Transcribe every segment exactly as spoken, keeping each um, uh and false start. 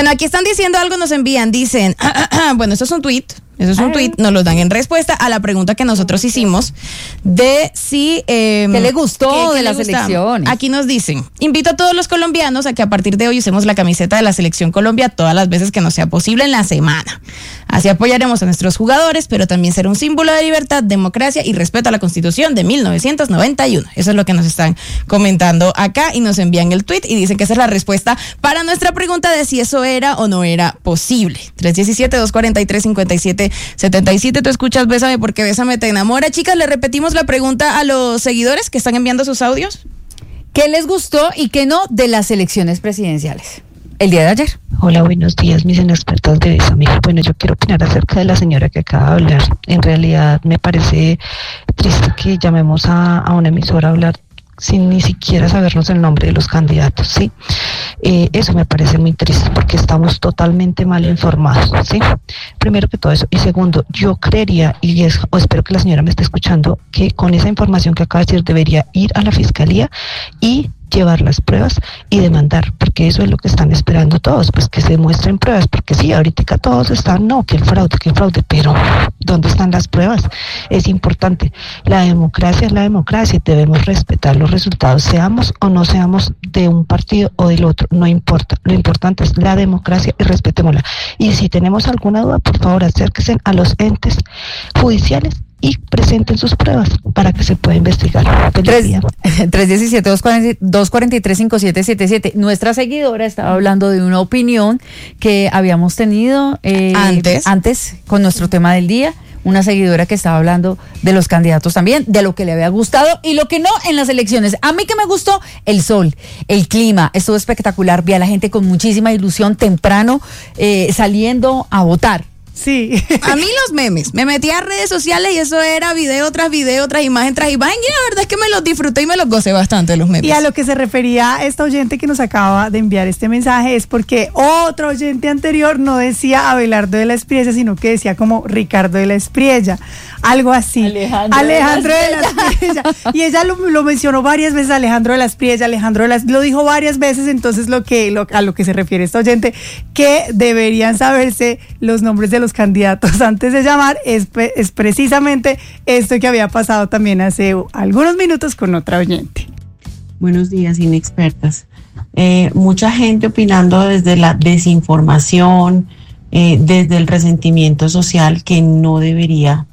Bueno, aquí están diciendo algo, nos envían, dicen, bueno, esto es un tuit. Eso es un tuit, nos lo dan en respuesta a la pregunta que nosotros hicimos de si... Eh, ¿Qué le gustó ¿qué, qué de le las gusta? elecciones? Aquí nos dicen, invito a todos los colombianos a que a partir de hoy usemos la camiseta de la Selección Colombia todas las veces que nos sea posible en la semana. Así apoyaremos a nuestros jugadores, pero también será un símbolo de libertad, democracia y respeto a la Constitución de mil novecientos noventa y uno. Eso es lo que nos están comentando acá y nos envían el tuit y dicen que esa es la respuesta para nuestra pregunta de si eso era o no era posible. tres uno siete, dos cuatro tres, cinco siete siete siete. Tú escuchas Bésame porque Bésame te enamora. Chicas, le repetimos la pregunta a los seguidores que están enviando sus audios. ¿Qué les gustó y qué no de las elecciones presidenciales el día de ayer? Hola, buenos días, mis inexpertas de Bésame. Bueno, yo quiero opinar acerca de la señora que acaba de hablar. En realidad me parece triste que llamemos a, a una emisora a hablar sin ni siquiera sabernos el nombre de los candidatos, ¿sí? Eh, eso me parece muy triste porque estamos totalmente mal informados, ¿sí? Primero que todo eso. Y segundo, yo creería, y es, o espero que la señora me esté escuchando, que con esa información que acaba de decir debería ir a la fiscalía y llevar las pruebas y demandar, porque eso es lo que están esperando todos, pues que se muestren pruebas, porque sí, ahorita todos están, no, que el fraude, que el fraude, pero ¿dónde están las pruebas? Es importante, la democracia es la democracia, debemos respetar los resultados, seamos o no seamos de un partido o del otro, no importa, lo importante es la democracia y respetémosla, y si tenemos alguna duda, por favor, acérquense a los entes judiciales y presenten sus pruebas para que se pueda investigar. tres uno siete, dos cuatro tres, cinco siete siete siete. Nuestra seguidora estaba hablando de una opinión que habíamos tenido eh, antes. antes con nuestro tema del día. Una seguidora que estaba hablando de los candidatos también, de lo que le había gustado y lo que no en las elecciones. A mí que me gustó, el sol, el clima, estuvo espectacular. Vi a la gente con muchísima ilusión temprano eh, saliendo a votar. Sí. A mí los memes, me metí a redes sociales y eso era video tras video, tras imagen tras imagen, y la verdad es que me los disfruté y me los gocé bastante los memes. Y a lo que se refería esta oyente que nos acaba de enviar este mensaje es porque otro oyente anterior no decía Abelardo de la Espriella, sino que decía como Ricardo de la Espriella, algo así. Alejandro, Alejandro de la Espriella. Y ella lo, lo mencionó varias veces, Alejandro de la Espriella, Alejandro de la lo dijo varias veces, entonces lo que lo, a lo que se refiere esta oyente, que deberían saberse los nombres de los candidatos antes de llamar, es, es precisamente esto que había pasado también hace algunos minutos con otra oyente. Buenos días, inexpertas. Eh, mucha gente opinando desde la desinformación, eh, desde el resentimiento social que no debería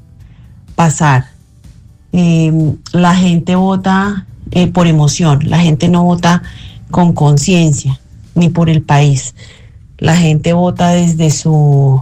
pasar. Eh, la gente vota eh, por emoción, la gente no vota con conciencia, ni por el país. La gente vota desde su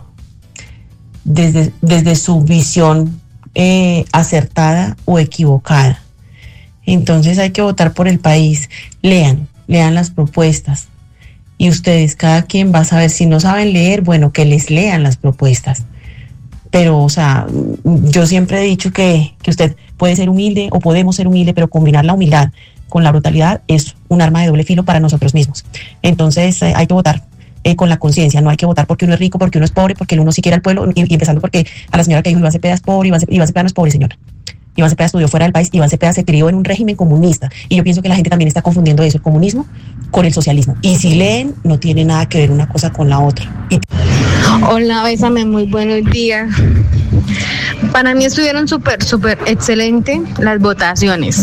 desde, desde su visión eh, acertada o equivocada. Entonces hay que votar por el país. Lean, lean las propuestas. Y ustedes, cada quien va a saber, si no saben leer, bueno, que les lean las propuestas. Pero, o sea, yo siempre he dicho que, que usted puede ser humilde o podemos ser humildes, pero combinar la humildad con la brutalidad es un arma de doble filo para nosotros mismos. Entonces eh, hay que votar eh, con la conciencia, no hay que votar porque uno es rico, porque uno es pobre, porque uno sí quiere al pueblo, y, y empezando porque a la señora que dijo Iván Cepeda es pobre, Iván Cepeda, Iván Cepeda no es pobre, señora. Iván Cepeda estudió fuera del país, Iván Cepeda se crió en un régimen comunista, y yo pienso que la gente también está confundiendo eso, el comunismo con el socialismo, y si leen no tiene nada que ver una cosa con la otra. Y... Hola, Bésame, muy buenos días. Para mí estuvieron súper, súper excelentes las votaciones.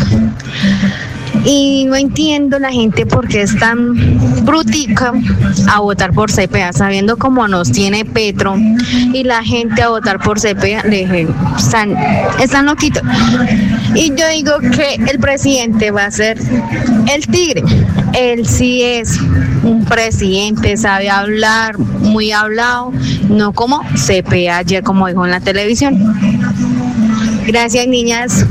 Y no entiendo la gente por qué es tan brutica a votar por Cepeda, sabiendo cómo nos tiene Petro, y la gente a votar por Cepeda, le dije, están, están loquitos. Y yo digo que el presidente va a ser el tigre. Él sí es un presidente, sabe hablar, muy hablado, no como Cepeda ayer, como dijo en la televisión. Gracias, niñas.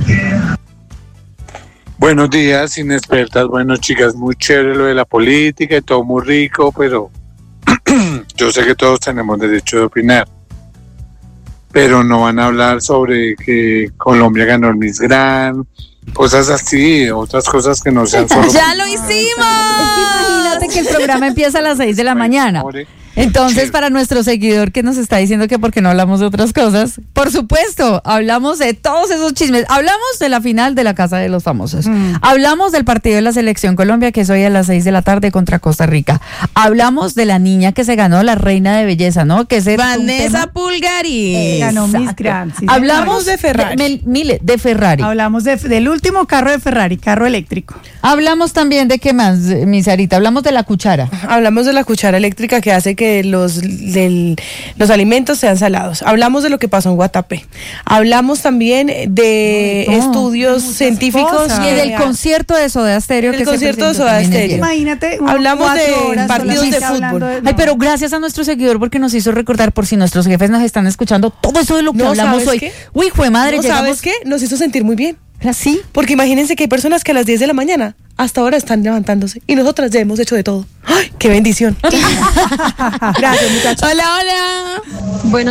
Buenos días, inexpertas. Bueno, chicas, muy chévere lo de la política y todo muy rico, pero yo sé que todos tenemos derecho de opinar. Pero no van a hablar sobre que Colombia ganó el Miss Grand, cosas así, otras cosas que no sean solo... ¡Ya lo hicimos! Imagínate que el programa empieza a las seis de la mañana. Entonces, para nuestro seguidor que nos está diciendo que porque no hablamos de otras cosas, por supuesto, hablamos de todos esos chismes. Hablamos de la final de la Casa de los Famosos. Mm. Hablamos del partido de la Selección Colombia, que es hoy a las seis de la tarde contra Costa Rica. Hablamos de la niña que se ganó la reina de belleza, ¿no? Que es Vanessa Pulgari. Eh, ganó Miss Grand. Sí, hablamos de Ferrari. De, Mile, de Ferrari. Hablamos de, del último carro de Ferrari, carro eléctrico. Hablamos también de qué más, mi Sarita. Hablamos de la cuchara. Hablamos de la cuchara eléctrica que hace que los, del, los alimentos sean salados. Hablamos de lo que pasó en Guatapé. Hablamos también de no, estudios científicos. Cosas. Y del concierto de Soda Stereo. El que concierto de Soda Stereo. Imagínate. Hablamos de partidos de fútbol. De, no. Ay, pero gracias a nuestro seguidor porque nos hizo recordar, por si nuestros jefes nos están escuchando, todo eso de lo que no, hablamos hoy. Qué? Uy, jue madre. ¿No llegamos... ¿Sabes qué? Nos hizo sentir muy bien. ¿Sí? Porque imagínense que hay personas que a las diez de la mañana hasta ahora están levantándose y nosotras ya hemos hecho de todo. ¡Ay, qué bendición! Gracias, muchachos. Hola, hola. Bueno.